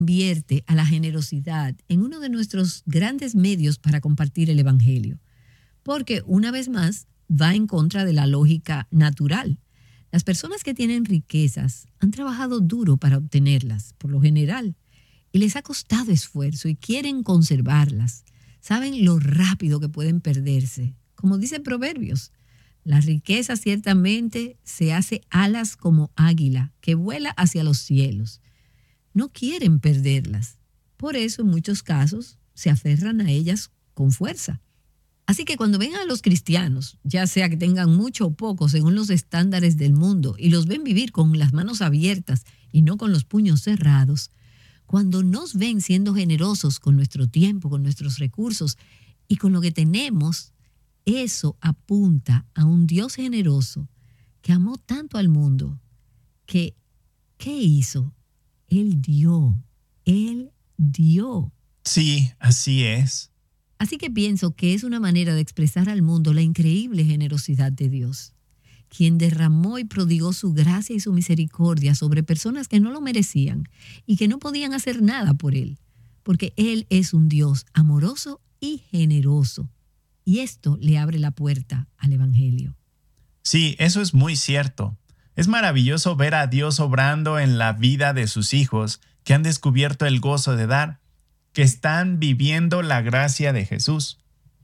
convierte a la generosidad en uno de nuestros grandes medios para compartir el Evangelio, porque una vez más va en contra de la lógica natural. Las personas que tienen riquezas han trabajado duro para obtenerlas, por lo general, y les ha costado esfuerzo y quieren conservarlas. Saben lo rápido que pueden perderse. Como dice Proverbios, la riqueza ciertamente se hace alas como águila que vuela hacia los cielos. No quieren perderlas. Por eso, en muchos casos, se aferran a ellas con fuerza. Así que cuando ven a los cristianos, ya sea que tengan mucho o poco según los estándares del mundo, y los ven vivir con las manos abiertas y no con los puños cerrados, cuando nos ven siendo generosos con nuestro tiempo, con nuestros recursos y con lo que tenemos, eso apunta a un Dios generoso que amó tanto al mundo que, ¿qué hizo? Él dio, Él dio. Sí, así es. Así que pienso que es una manera de expresar al mundo la increíble generosidad de Dios, quien derramó y prodigó su gracia y su misericordia sobre personas que no lo merecían y que no podían hacer nada por Él, porque Él es un Dios amoroso y generoso. Y esto le abre la puerta al Evangelio. Sí, eso es muy cierto. Es maravilloso ver a Dios obrando en la vida de sus hijos que han descubierto el gozo de dar, que están viviendo la gracia de Jesús.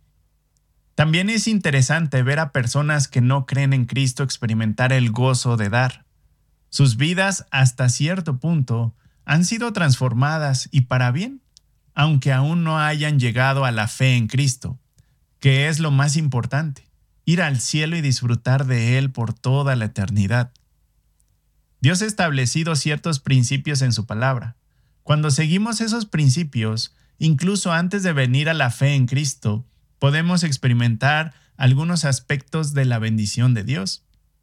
También es interesante ver a personas que no creen en Cristo experimentar el gozo de dar. Sus vidas, hasta cierto punto, han sido transformadas y para bien, aunque aún no hayan llegado a la fe en Cristo, que es lo más importante, ir al cielo y disfrutar de Él por toda la eternidad. Dios ha establecido ciertos principios en su palabra. Cuando seguimos esos principios, incluso antes de venir a la fe en Cristo, podemos experimentar algunos aspectos de la bendición de Dios.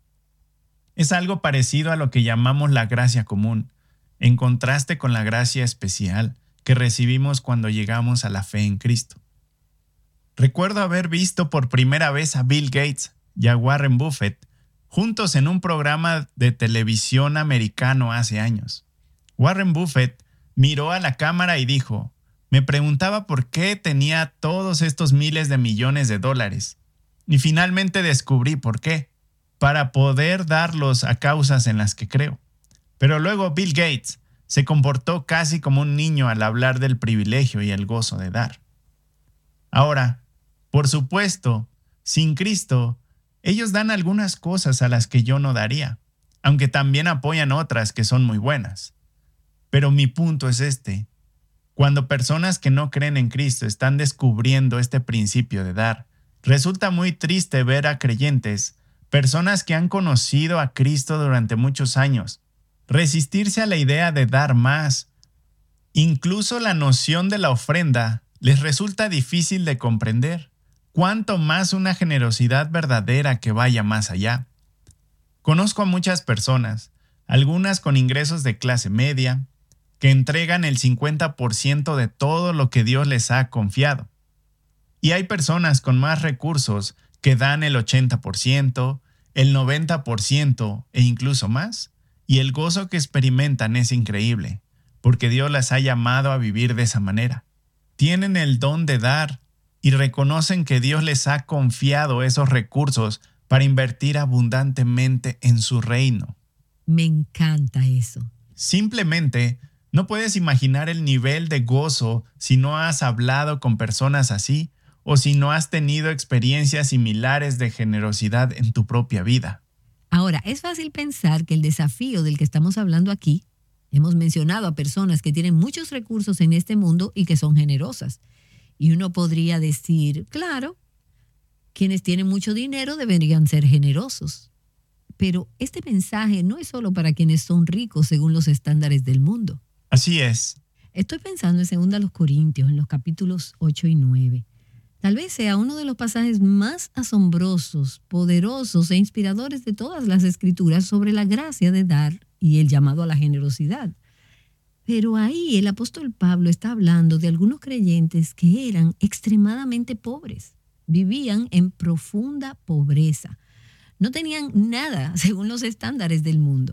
Es algo parecido a lo que llamamos la gracia común, en contraste con la gracia especial que recibimos cuando llegamos a la fe en Cristo. Recuerdo haber visto por primera vez a Bill Gates y a Warren Buffett juntos en un programa de televisión americano hace años. Warren Buffett miró a la cámara y dijo: "Me preguntaba por qué tenía todos estos miles de millones de dólares. Y finalmente descubrí por qué. Para poder darlos a causas en las que creo". Pero luego Bill Gates se comportó casi como un niño al hablar del privilegio y el gozo de dar. Ahora, por supuesto, sin Cristo, ellos dan algunas cosas a las que yo no daría, aunque también apoyan otras que son muy buenas. Pero mi punto es este: cuando personas que no creen en Cristo están descubriendo este principio de dar, resulta muy triste ver a creyentes, personas que han conocido a Cristo durante muchos años, resistirse a la idea de dar más. Incluso la noción de la ofrenda les resulta difícil de comprender, cuanto más una generosidad verdadera que vaya más allá. Conozco a muchas personas, algunas con ingresos de clase media, que entregan el 50% de todo lo que Dios les ha confiado. Y hay personas con más recursos que dan el 80%, el 90% e incluso más, y el gozo que experimentan es increíble, porque Dios las ha llamado a vivir de esa manera. Tienen el don de dar y reconocen que Dios les ha confiado esos recursos para invertir abundantemente en su reino. Me encanta eso. Simplemente no puedes imaginar el nivel de gozo si no has hablado con personas así o si no has tenido experiencias similares de generosidad en tu propia vida. Ahora, es fácil pensar que el desafío del que estamos hablando aquí, hemos mencionado a personas que tienen muchos recursos en este mundo y que son generosas. Y uno podría decir, claro, quienes tienen mucho dinero deberían ser generosos. Pero este mensaje no es solo para quienes son ricos según los estándares del mundo. Así es. Estoy pensando en 2 Corintios, en los capítulos 8 y 9. Tal vez sea uno de los pasajes más asombrosos, poderosos e inspiradores de todas las Escrituras sobre la gracia de dar y el llamado a la generosidad. Pero ahí el apóstol Pablo está hablando de algunos creyentes que eran extremadamente pobres. Vivían en profunda pobreza. No tenían nada según los estándares del mundo.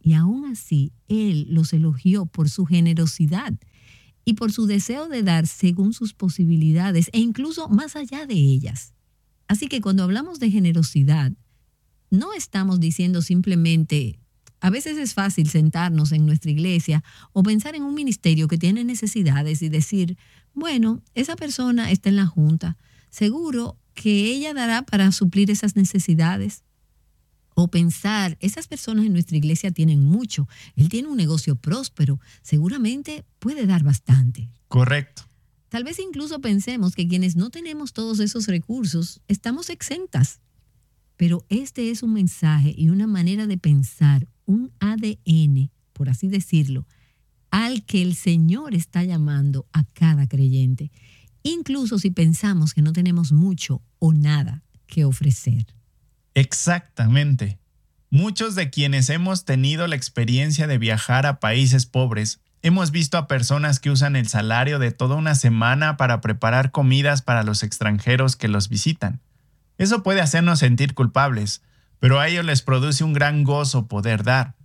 y aún así Él los elogió por su generosidad y por su deseo de dar según sus posibilidades e incluso más allá de ellas. Así que cuando hablamos de generosidad, no estamos diciendo simplemente, a veces es fácil sentarnos en nuestra iglesia o pensar en un ministerio que tiene necesidades y decir, bueno, esa persona está en la junta, seguro que ella dará para suplir esas necesidades. O pensar, esas personas en nuestra iglesia tienen mucho, él tiene un negocio próspero, seguramente puede dar bastante. Correcto. Tal vez incluso pensemos que quienes no tenemos todos esos recursos estamos exentas. Pero este es un mensaje y una manera de pensar, un ADN, por así decirlo, al que el Señor está llamando a cada creyente, incluso si pensamos que no tenemos mucho o nada que ofrecer. Exactamente. Muchos de quienes hemos tenido la experiencia de viajar a países pobres, hemos visto a personas que usan el salario de toda una semana para preparar comidas para los extranjeros que los visitan. Eso puede hacernos sentir culpables, pero a ellos les produce un gran gozo poder dar.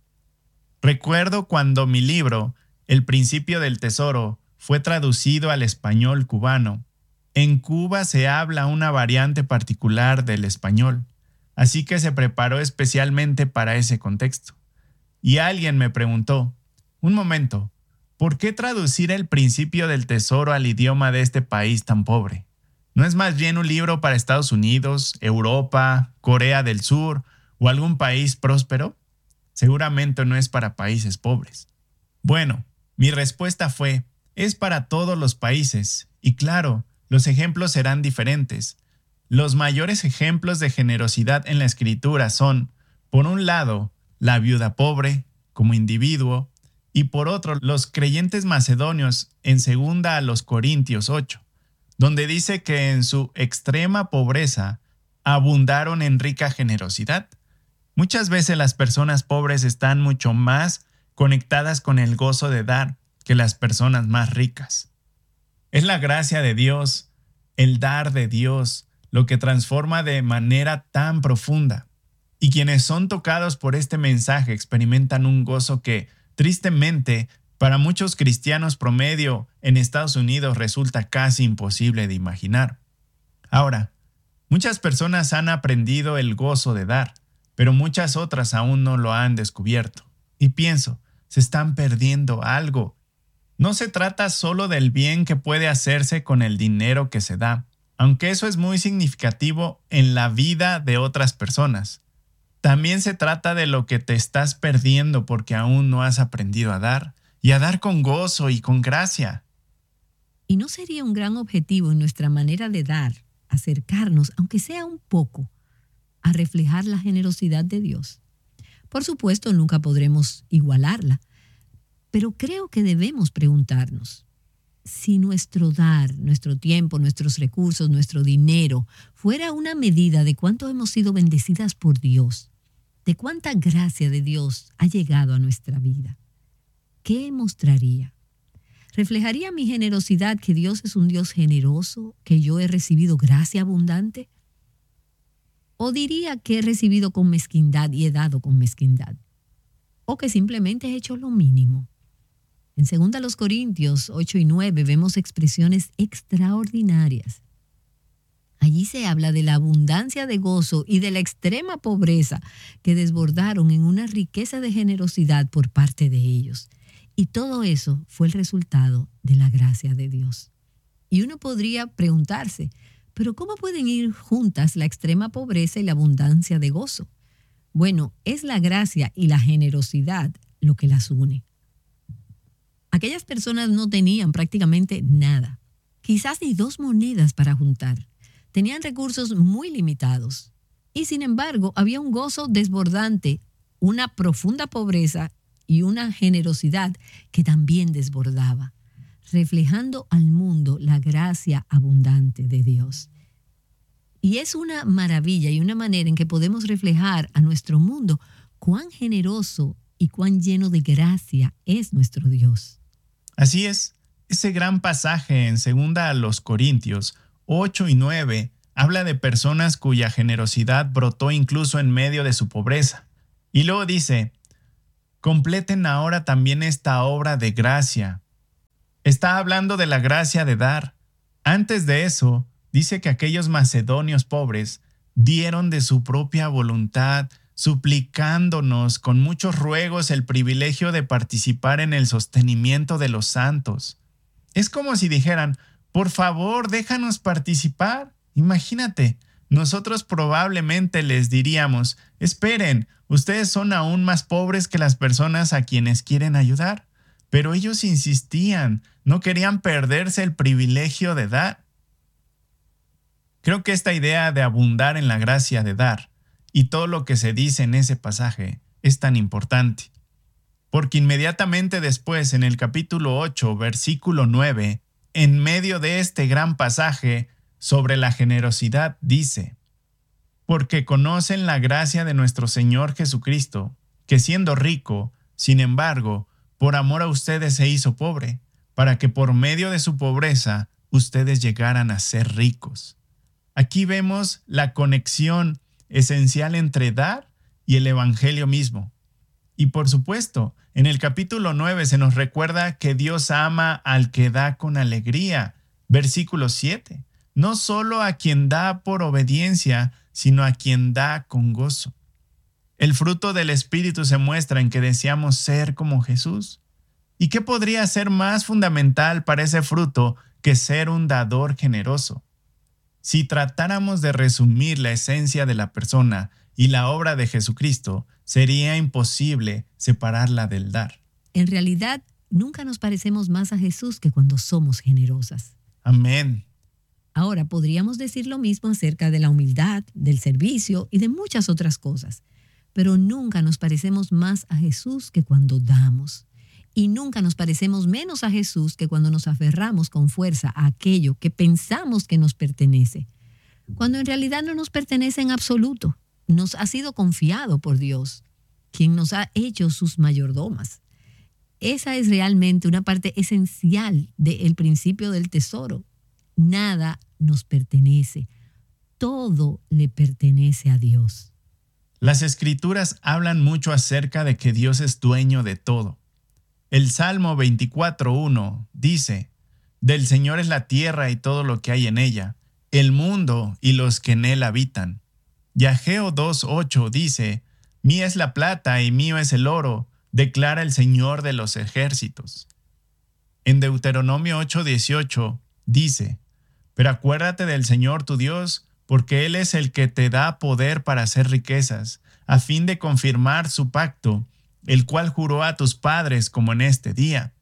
Recuerdo cuando mi libro, El principio del tesoro, fue traducido al español cubano. En Cuba se habla una variante particular del español, así que se preparó especialmente para ese contexto. Y alguien me preguntó, un momento, ¿por qué traducir el principio del tesoro al idioma de este país tan pobre? ¿No es más bien un libro para Estados Unidos, Europa, Corea del Sur o algún país próspero? Seguramente no es para países pobres. Bueno, mi respuesta fue, es para todos los países. Y claro, los ejemplos serán diferentes. Los mayores ejemplos de generosidad en la Escritura son, por un lado, la viuda pobre, como individuo, y por otro, los creyentes macedonios en 2 a los Corintios 8, donde dice que en su extrema pobreza abundaron en rica generosidad. Muchas veces las personas pobres están mucho más conectadas con el gozo de dar que las personas más ricas. Es la gracia de Dios, el dar de Dios, lo que transforma de manera tan profunda. Y quienes son tocados por este mensaje experimentan un gozo que, tristemente, para muchos cristianos promedio en Estados Unidos resulta casi imposible de imaginar. Ahora, muchas personas han aprendido el gozo de dar, pero muchas otras aún no lo han descubierto. Y pienso, se están perdiendo algo. No se trata solo del bien que puede hacerse con el dinero que se da, aunque eso es muy significativo en la vida de otras personas. También se trata de lo que te estás perdiendo porque aún no has aprendido a dar, y a dar con gozo y con gracia. ¿Y no sería un gran objetivo en nuestra manera de dar, acercarnos, aunque sea un poco, a reflejar la generosidad de Dios? Por supuesto, nunca podremos igualarla, pero creo que debemos preguntarnos, si nuestro dar, nuestro tiempo, nuestros recursos, nuestro dinero, fuera una medida de cuánto hemos sido bendecidas por Dios, de cuánta gracia de Dios ha llegado a nuestra vida, ¿qué mostraría? ¿Reflejaría mi generosidad que Dios es un Dios generoso, que yo he recibido gracia abundante? ¿O diría que he recibido con mezquindad y he dado con mezquindad? ¿O que simplemente he hecho lo mínimo? En 2 Corintios 8 y 9 vemos expresiones extraordinarias. Allí se habla de la abundancia de gozo y de la extrema pobreza que desbordaron en una riqueza de generosidad por parte de ellos. Y todo eso fue el resultado de la gracia de Dios. Y uno podría preguntarse, ¿pero cómo pueden ir juntas la extrema pobreza y la abundancia de gozo? Bueno, es la gracia y la generosidad lo que las une. Aquellas personas no tenían prácticamente nada, quizás ni 2 monedas para juntar. Tenían recursos muy limitados. Y sin embargo, había un gozo desbordante, una profunda pobreza y una generosidad que también desbordaba, reflejando al mundo la gracia abundante de Dios. Y es una maravilla y una manera en que podemos reflejar a nuestro mundo cuán generoso y cuán lleno de gracia es nuestro Dios. Así es, ese gran pasaje en 2 a los Corintios 8 y 9 habla de personas cuya generosidad brotó incluso en medio de su pobreza. Y luego dice, completen ahora también esta obra de gracia. Está hablando de la gracia de dar. Antes de eso, dice que aquellos macedonios pobres dieron de su propia voluntad, suplicándonos con muchos ruegos el privilegio de participar en el sostenimiento de los santos. Es como si dijeran, por favor, déjanos participar. Imagínate, nosotros probablemente les diríamos, esperen, ustedes son aún más pobres que las personas a quienes quieren ayudar. Pero ellos insistían, no querían perderse el privilegio de dar. Creo que esta idea de abundar en la gracia de dar y todo lo que se dice en ese pasaje es tan importante. Porque inmediatamente después, en el capítulo 8, versículo 9, en medio de este gran pasaje sobre la generosidad, dice, porque conocen la gracia de nuestro Señor Jesucristo, que siendo rico, sin embargo, por amor a ustedes se hizo pobre, para que por medio de su pobreza ustedes llegaran a ser ricos. Aquí vemos la conexión esencial entre dar y el Evangelio mismo. Y por supuesto, en el capítulo 9 se nos recuerda que Dios ama al que da con alegría. Versículo 7. No solo a quien da por obediencia, sino a quien da con gozo. El fruto del Espíritu se muestra en que deseamos ser como Jesús. ¿Y qué podría ser más fundamental para ese fruto que ser un dador generoso? Si tratáramos de resumir la esencia de la persona y la obra de Jesucristo, sería imposible separarla del dar. En realidad, nunca nos parecemos más a Jesús que cuando somos generosas. Amén. Ahora, podríamos decir lo mismo acerca de la humildad, del servicio y de muchas otras cosas. Pero nunca nos parecemos más a Jesús que cuando damos. Y nunca nos parecemos menos a Jesús que cuando nos aferramos con fuerza a aquello que pensamos que nos pertenece, cuando en realidad no nos pertenece en absoluto. Nos ha sido confiado por Dios, quien nos ha hecho sus mayordomas. Esa es realmente una parte esencial del principio del tesoro. Nada nos pertenece, todo le pertenece a Dios. Las Escrituras hablan mucho acerca de que Dios es dueño de todo. El Salmo 24:1 dice, del Señor es la tierra y todo lo que hay en ella, el mundo y los que en él habitan. Y Ageo 2:8 dice, mía es la plata y mío es el oro, declara el Señor de los ejércitos. En Deuteronomio 8:18 dice, pero acuérdate del Señor tu Dios, porque Él es el que te da poder para hacer riquezas, a fin de confirmar su pacto, el cual juró a tus padres como en este día.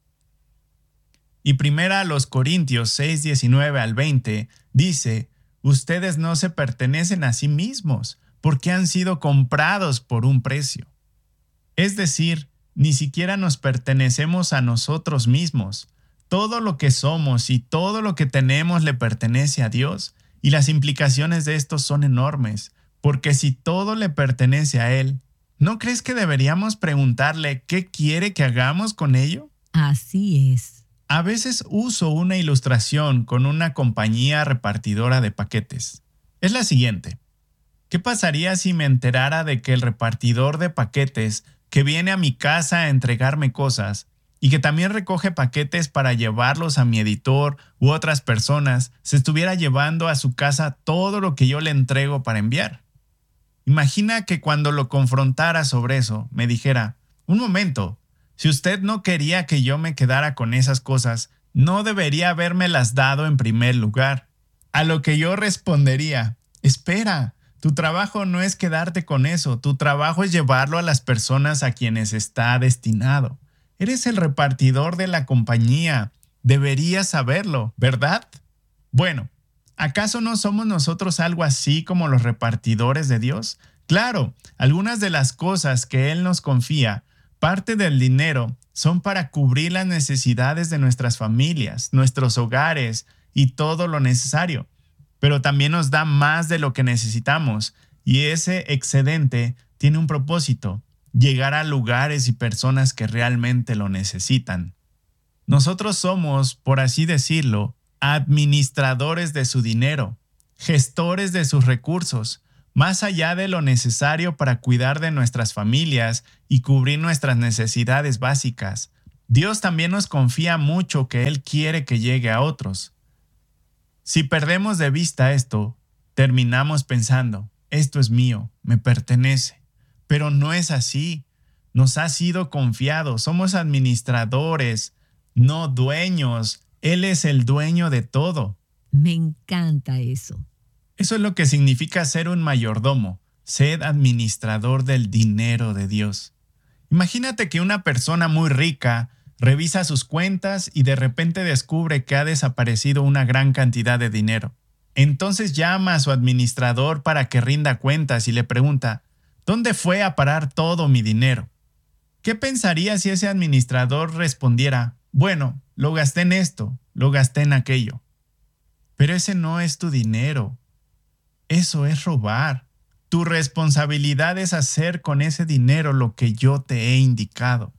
Y primera a los Corintios 6:19-20 dice, ustedes no se pertenecen a sí mismos, porque han sido comprados por un precio. Es decir, ni siquiera nos pertenecemos a nosotros mismos. Todo lo que somos y todo lo que tenemos le pertenece a Dios, y las implicaciones de esto son enormes, porque si todo le pertenece a Él, ¿no crees que deberíamos preguntarle qué quiere que hagamos con ello? Así es. A veces uso una ilustración con una compañía repartidora de paquetes. Es la siguiente. ¿Qué pasaría si me enterara de que el repartidor de paquetes que viene a mi casa a entregarme cosas y que también recoge paquetes para llevarlos a mi editor u otras personas, se estuviera llevando a su casa todo lo que yo le entrego para enviar? Imagina que cuando lo confrontara sobre eso, me dijera, un momento, si usted no quería que yo me quedara con esas cosas, no debería habérmelas dado en primer lugar. A lo que yo respondería, espera, tu trabajo no es quedarte con eso, tu trabajo es llevarlo a las personas a quienes está destinado. Eres el repartidor de la compañía. Deberías saberlo, ¿verdad? Bueno, ¿acaso no somos nosotros algo así como los repartidores de Dios? Claro, algunas de las cosas que Él nos confía, parte del dinero, son para cubrir las necesidades de nuestras familias, nuestros hogares y todo lo necesario. Pero también nos da más de lo que necesitamos, y ese excedente tiene un propósito: llegar a lugares y personas que realmente lo necesitan. Nosotros somos, por así decirlo, administradores de su dinero, gestores de sus recursos, más allá de lo necesario para cuidar de nuestras familias y cubrir nuestras necesidades básicas. Dios también nos confía mucho que Él quiere que llegue a otros. Si perdemos de vista esto, terminamos pensando, esto es mío, me pertenece. Pero no es así. Nos ha sido confiado, somos administradores, no dueños. Él es el dueño de todo. Me encanta eso. Eso es lo que significa ser un mayordomo, ser administrador del dinero de Dios. Imagínate que una persona muy rica revisa sus cuentas y de repente descubre que ha desaparecido una gran cantidad de dinero. Entonces llama a su administrador para que rinda cuentas y le pregunta, ¿dónde fue a parar todo mi dinero? ¿Qué pensaría si ese administrador respondiera, bueno, lo gasté en esto, lo gasté en aquello? Pero ese no es tu dinero. Eso es robar. Tu responsabilidad es hacer con ese dinero lo que yo te he indicado.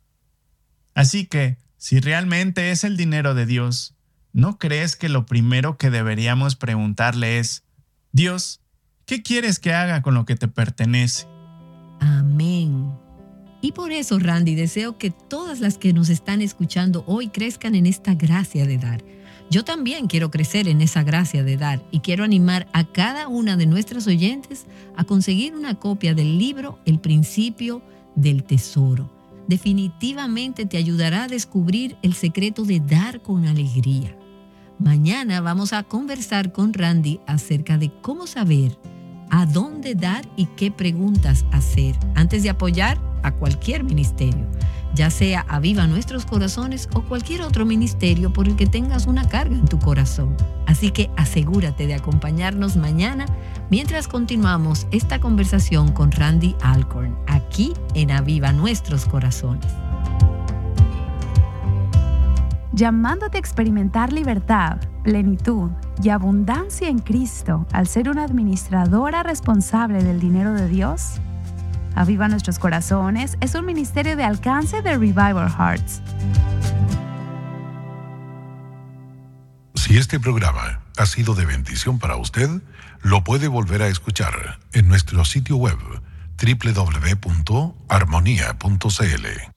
Así que, si realmente es el dinero de Dios, ¿no crees que lo primero que deberíamos preguntarle es, Dios, ¿qué quieres que haga con lo que te pertenece? Amén. Y por eso, Randy, deseo que todas las que nos están escuchando hoy crezcan en esta gracia de dar. Yo también quiero crecer en esa gracia de dar y quiero animar a cada una de nuestras oyentes a conseguir una copia del libro El Principio del Tesoro. Definitivamente te ayudará a descubrir el secreto de dar con alegría. Mañana vamos a conversar con Randy acerca de cómo saber a dónde dar y qué preguntas hacer antes de apoyar a cualquier ministerio, ya sea Aviva Nuestros Corazones o cualquier otro ministerio por el que tengas una carga en tu corazón. Así que asegúrate de acompañarnos mañana mientras continuamos esta conversación con Randy Alcorn, aquí en Aviva Nuestros Corazones. Llamándote a experimentar libertad, plenitud y abundancia en Cristo al ser una administradora responsable del dinero de Dios. Aviva Nuestros Corazones es un ministerio de alcance de Revival Hearts. Si este programa ha sido de bendición para usted, lo puede volver a escuchar en nuestro sitio web www.armonia.cl.